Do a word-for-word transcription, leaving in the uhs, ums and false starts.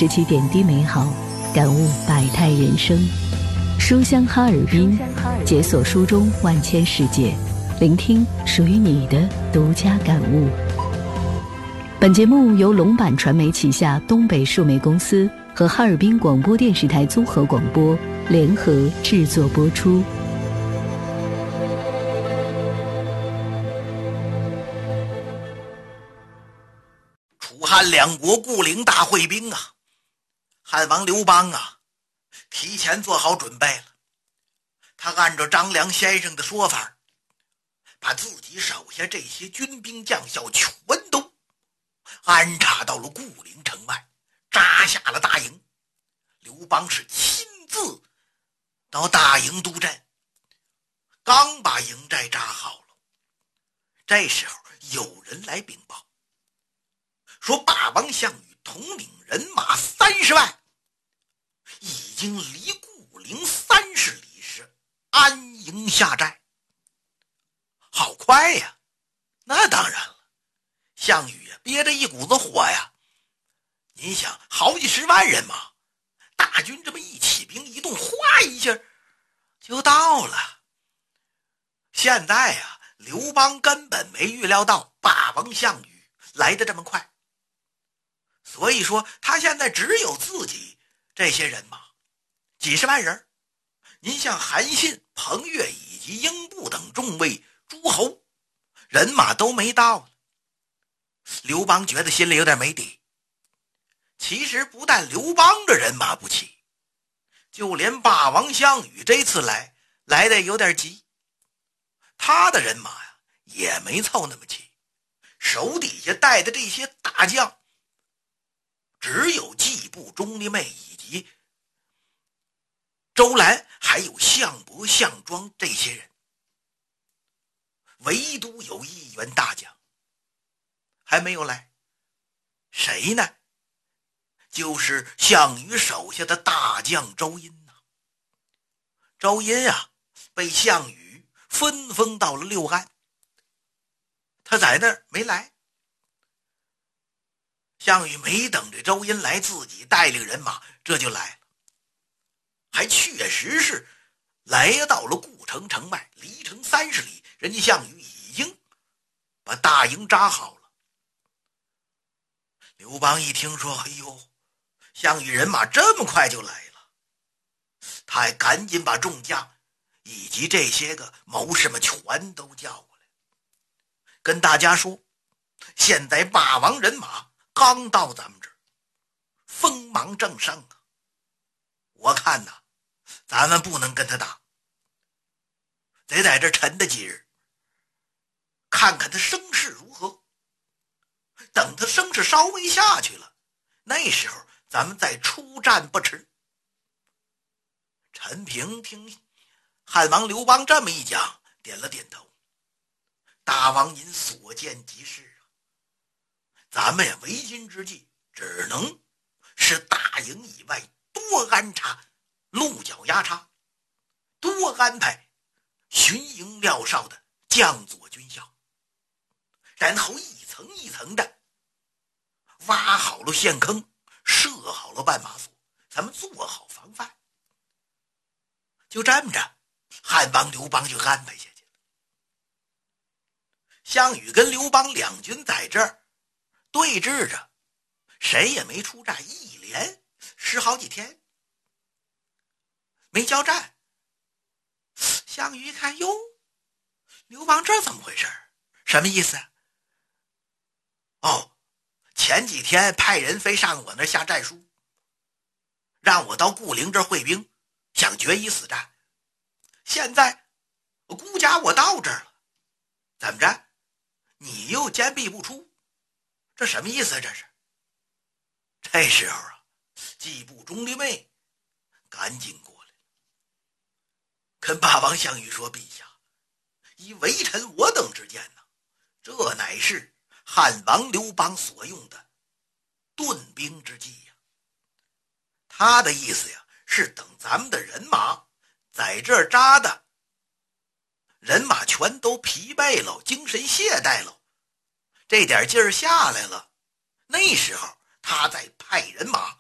拾起点滴美好，感悟百态人生。书香哈尔滨，解锁书中万千世界，聆听属于你的独家感悟。本节目由龙板传媒旗下东北数媒公司和哈尔滨广播电视台综合广播联合制作播出。 楚汉两国固陵大会兵啊，汉王刘邦啊，提前做好准备了。他按照张良先生的说法，把自己手下这些军兵将校全都安插到了固陵城外，扎下了大营。刘邦是亲自到大营督阵，刚把营寨扎好了，这时候有人来禀报，说霸王项羽统领人马三十万，已经离固陵三十里时安营下寨。好快呀！那当然了，项羽呀憋着一股子火呀。您想，好几十万人马，大军这么一起兵一动，哗一下就到了。现在呀，刘邦根本没预料到霸王项羽来得这么快，所以说他现在只有自己这些人马几十万人。您像韩信、彭越以及英布等众位诸侯，人马都没到。刘邦觉得心里有点没底。其实不但刘邦的人马不齐，就连霸王项羽这次来来的有点急，他的人马呀也没凑那么齐，手底下带的这些大将只有季布、钟离昧以及周兰，还有项伯、项庄这些人，唯独有一员大将还没有来。谁呢？就是项羽手下的大将周殷呐。周殷啊，被项羽分封到了六安，他在那儿没来。项羽没等着周殷来，自己带领人马这就来了，还确实是来到了固城城外，离城三十里，人家项羽已经把大营扎好了。刘邦一听说，哎呦，项羽人马这么快就来了，他还赶紧把众将以及这些个谋士们全都叫过来，跟大家说，现在霸王人马刚到咱们这儿，锋芒正盛啊，我看呐，咱们不能跟他打，得在这沉的几日，看看他声势如何。等他声势稍微下去了，那时候咱们再出战不迟。陈平听汉王刘邦这么一讲，点了点头。大王您所见即是啊，咱们呀为今之计，只能是大营以外多安插鹿角压叉，多安排巡营廖哨的将佐军校，然后一层一层的挖好了陷坑，设好了绊马索，咱们做好防范。就这么着，汉王刘邦就安排下去了。项羽跟刘邦两军在这儿对峙着，谁也没出战，一连十好几天没交战。项羽一看，哟，刘邦这怎么回事？什么意思啊？哦，前几天派人飞上我那下战书，让我到固陵这儿会兵，想决一死战。现在孤家我到这儿了，怎么着？你又坚壁不出，这什么意思啊？这是。这时候啊，季布、钟离昧赶紧过来，跟霸王项羽说：“陛下，以微臣我等之见呢，这乃是汉王刘邦所用的顿兵之计呀。他的意思呀，是等咱们的人马在这儿扎的，人马全都疲惫了，精神懈怠了，这点劲儿下来了，那时候他再派人马